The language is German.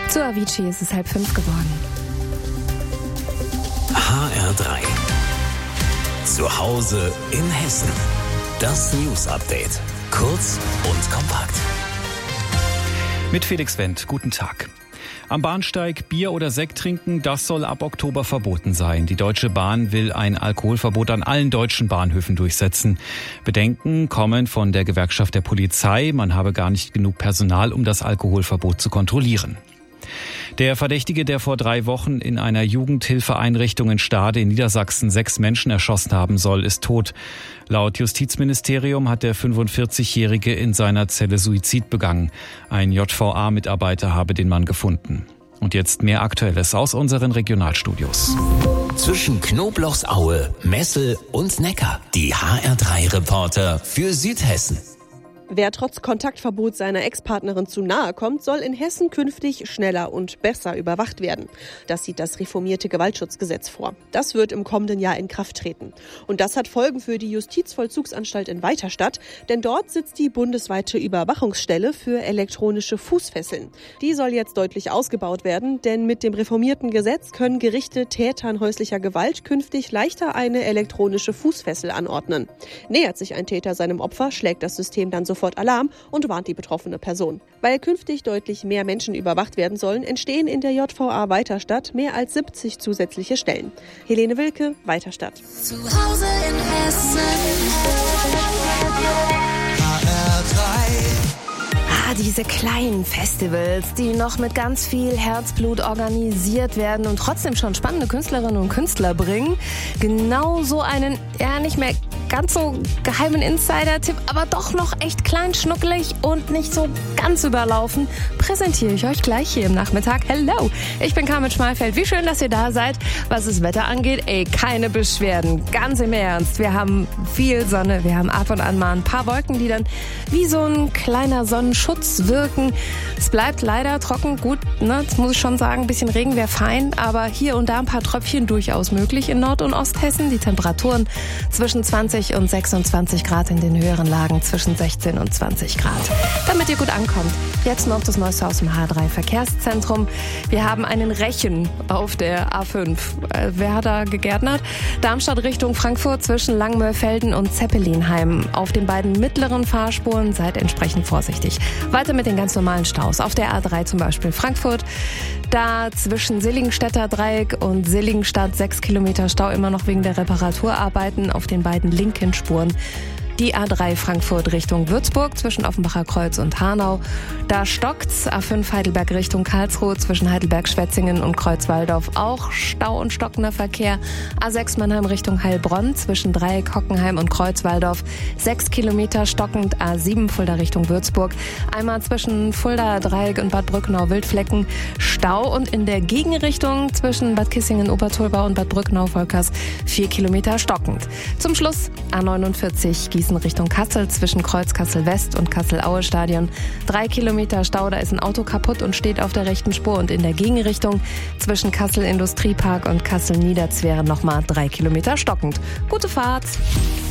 Zu Avicii ist es 4:30 geworden. HR3. Zu Hause in Hessen. Das News-Update. Kurz und kompakt. Mit Felix Wendt, guten Tag. Am Bahnsteig Bier oder Sekt trinken, das soll ab Oktober verboten sein. Die Deutsche Bahn will ein Alkoholverbot an allen deutschen Bahnhöfen durchsetzen. Bedenken kommen von der Gewerkschaft der Polizei. Man habe gar nicht genug Personal, um das Alkoholverbot zu kontrollieren. Der Verdächtige, der vor 3 Wochen in einer Jugendhilfeeinrichtung in Stade in Niedersachsen 6 Menschen erschossen haben soll, ist tot. Laut Justizministerium hat der 45-Jährige in seiner Zelle Suizid begangen. Ein JVA-Mitarbeiter habe den Mann gefunden. Und jetzt mehr Aktuelles aus unseren Regionalstudios. Zwischen Knoblauchsaue, Messel und Neckar. Die HR3-Reporter für Südhessen. Wer trotz Kontaktverbot seiner Ex-Partnerin zu nahe kommt, soll in Hessen künftig schneller und besser überwacht werden. Das sieht das reformierte Gewaltschutzgesetz vor. Das wird im kommenden Jahr in Kraft treten. Und das hat Folgen für die Justizvollzugsanstalt in Weiterstadt, denn dort sitzt die bundesweite Überwachungsstelle für elektronische Fußfesseln. Die soll jetzt deutlich ausgebaut werden, denn mit dem reformierten Gesetz können Gerichte Tätern häuslicher Gewalt künftig leichter eine elektronische Fußfessel anordnen. Nähert sich ein Täter seinem Opfer, schlägt das System dann sofort Alarm und warnt die betroffene Person. Weil künftig deutlich mehr Menschen überwacht werden sollen, entstehen in der JVA Weiterstadt mehr als 70 zusätzliche Stellen. Helene Wilke, Weiterstadt. Zu Hause in Hessen. Diese kleinen Festivals, die noch mit ganz viel Herzblut organisiert werden und trotzdem schon spannende Künstlerinnen und Künstler bringen. Genau so einen, nicht mehr ganz so geheimen Insider-Tipp, aber doch noch echt klein, schnuckelig und nicht so ganz überlaufen, präsentiere ich euch gleich hier im Nachmittag. Hello, ich bin Carmen Schmalfeld. Wie schön, dass ihr da seid. Was das Wetter angeht, keine Beschwerden. Ganz im Ernst. Wir haben viel Sonne, wir haben ab und an mal ein paar Wolken, die dann wie so ein kleiner Sonnenschutz wirken. Es bleibt leider trocken, gut, das muss ich schon sagen, ein bisschen Regen wäre fein, aber hier und da ein paar Tröpfchen durchaus möglich in Nord- und Osthessen. Die Temperaturen zwischen 20 und 26 Grad, in den höheren Lagen zwischen 16 und 20 Grad. Damit ihr gut ankommt, jetzt noch das Neueste aus dem H3 Verkehrszentrum. Wir haben einen Rechen auf der A5. Wer hat da gegärtnert? Darmstadt Richtung Frankfurt zwischen Langmörfelden und Zeppelinheim. Auf den beiden mittleren Fahrspuren seid entsprechend vorsichtig. Weiter mit den ganz normalen Staus. Auf der A3 zum Beispiel Frankfurt. Da zwischen Seligenstädter Dreieck und Seligenstadt 6 Kilometer Stau, immer noch wegen der Reparaturarbeiten auf den beiden linken Spuren. Die A3 Frankfurt Richtung Würzburg zwischen Offenbacher Kreuz und Hanau. Da stockt's. A5 Heidelberg Richtung Karlsruhe zwischen Heidelberg-Schwetzingen und Kreuzwaldorf auch Stau und stockender Verkehr. A6 Mannheim Richtung Heilbronn zwischen Dreieck, Hockenheim und Kreuzwaldorf 6 Kilometer stockend. A7 Fulda Richtung Würzburg. Einmal zwischen Fulda Dreieck und Bad Brücknau Wildflecken Stau und in der Gegenrichtung zwischen Bad Kissingen, Obertolbau und Bad Brücknau-Volkers 4 Kilometer stockend. Zum Schluss A49 Gießen Richtung Kassel zwischen Kreuz Kassel-West und Kassel-Aue-Stadion. 3 Kilometer Stau, da ist ein Auto kaputt und steht auf der rechten Spur. Und in der Gegenrichtung zwischen Kassel-Industriepark und Kassel-Niederzweren nochmal 3 Kilometer stockend. Gute Fahrt!